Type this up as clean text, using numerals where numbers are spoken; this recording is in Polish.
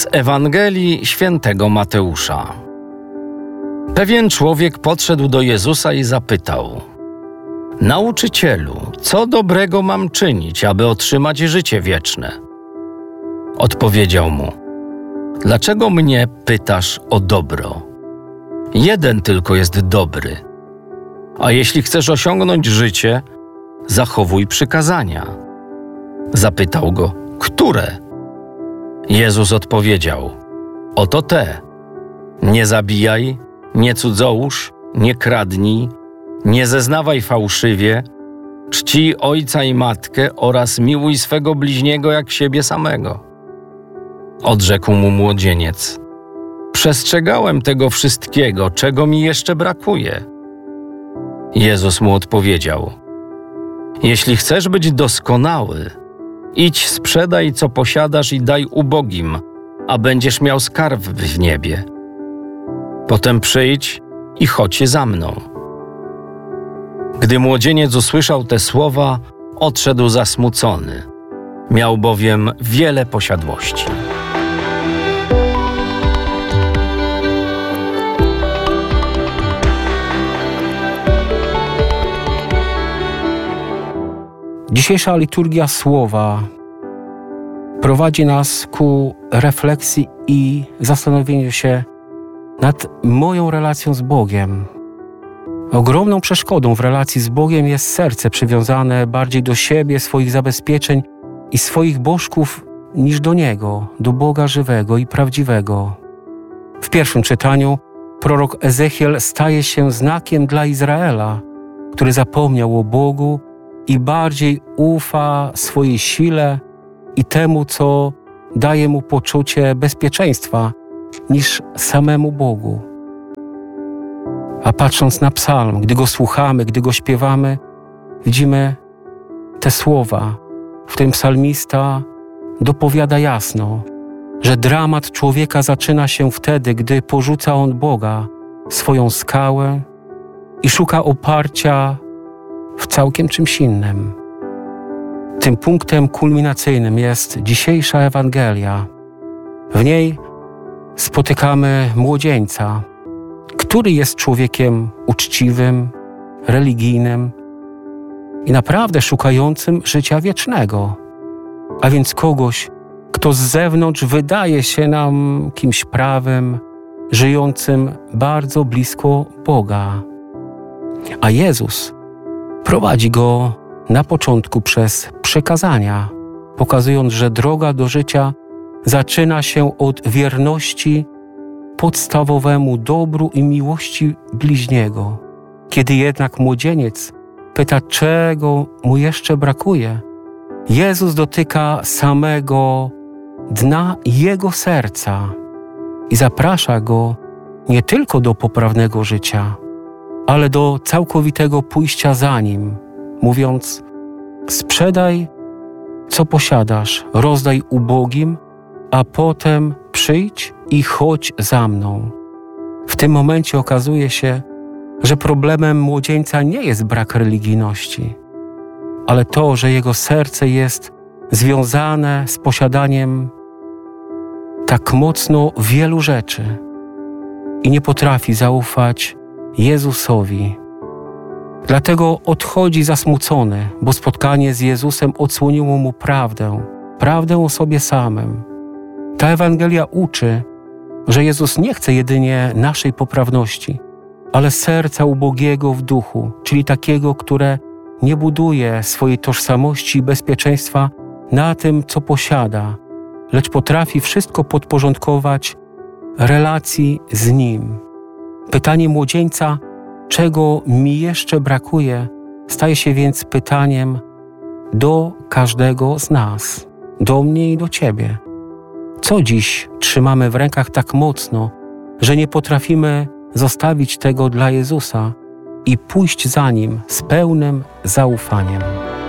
Z Ewangelii Świętego Mateusza. Pewien człowiek podszedł do Jezusa i zapytał: Nauczycielu, co dobrego mam czynić, aby otrzymać życie wieczne? Odpowiedział mu: Dlaczego mnie pytasz o dobro? Jeden tylko jest dobry. A jeśli chcesz osiągnąć życie, zachowuj przykazania. Zapytał go: Które? Jezus odpowiedział: Oto te. Nie zabijaj, nie cudzołóż, nie kradnij, nie zeznawaj fałszywie, czcij ojca i matkę oraz miłuj swego bliźniego jak siebie samego. Odrzekł mu młodzieniec: Przestrzegałem tego wszystkiego, czego mi jeszcze brakuje. Jezus mu odpowiedział: Jeśli chcesz być doskonały, idź, sprzedaj, co posiadasz i daj ubogim, a będziesz miał skarb w niebie. Potem przyjdź i chodź za mną. Gdy młodzieniec usłyszał te słowa, odszedł zasmucony. Miał bowiem wiele posiadłości. Dzisiejsza liturgia słowa prowadzi nas ku refleksji i zastanowieniu się nad moją relacją z Bogiem. Ogromną przeszkodą w relacji z Bogiem jest serce przywiązane bardziej do siebie, swoich zabezpieczeń i swoich bożków niż do Niego, do Boga żywego i prawdziwego. W pierwszym czytaniu prorok Ezechiel staje się znakiem dla Izraela, który zapomniał o Bogu i bardziej ufa swojej sile i temu, co daje mu poczucie bezpieczeństwa, niż samemu Bogu. A patrząc na psalm, gdy go słuchamy, gdy go śpiewamy, widzimy te słowa, w którym psalmista dopowiada jasno, że dramat człowieka zaczyna się wtedy, gdy porzuca on Boga, swoją skałę i szuka oparcia w całkiem czymś innym. Tym punktem kulminacyjnym jest dzisiejsza Ewangelia. W niej spotykamy młodzieńca, który jest człowiekiem uczciwym, religijnym i naprawdę szukającym życia wiecznego, a więc kogoś, kto z zewnątrz wydaje się nam kimś prawym, żyjącym bardzo blisko Boga. A Jezus prowadzi go na początku przez przykazania, pokazując, że droga do życia zaczyna się od wierności podstawowemu dobru i miłości bliźniego. Kiedy jednak młodzieniec pyta, czego mu jeszcze brakuje, Jezus dotyka samego dna jego serca i zaprasza go nie tylko do poprawnego życia, ale do całkowitego pójścia za Nim, mówiąc: sprzedaj, co posiadasz, rozdaj ubogim, a potem przyjdź i chodź za mną. W tym momencie okazuje się, że problemem młodzieńca nie jest brak religijności, ale to, że jego serce jest związane z posiadaniem tak mocno wielu rzeczy i nie potrafi zaufać Jezusowi. Dlatego odchodzi zasmucony, bo spotkanie z Jezusem odsłoniło mu prawdę o sobie samym. Ta Ewangelia uczy, że Jezus nie chce jedynie naszej poprawności, ale serca ubogiego w duchu, czyli takiego, które nie buduje swojej tożsamości i bezpieczeństwa na tym, co posiada, lecz potrafi wszystko podporządkować relacji z Nim. Pytanie młodzieńca, czego mi jeszcze brakuje, staje się więc pytaniem do każdego z nas, do mnie i do Ciebie. Co dziś trzymamy w rękach tak mocno, że nie potrafimy zostawić tego dla Jezusa i pójść za Nim z pełnym zaufaniem?